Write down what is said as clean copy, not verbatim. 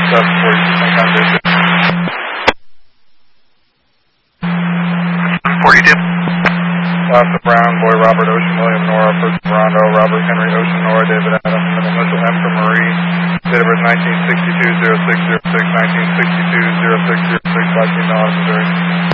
42. Last of Brown, Boy Robert, Ocean William, Nora, First Rondo, Robert Henry, Ocean Nora, David Adams, middle initial M for Marie, date of birth 1962, 0606, 1962, 0606, $15, Missouri.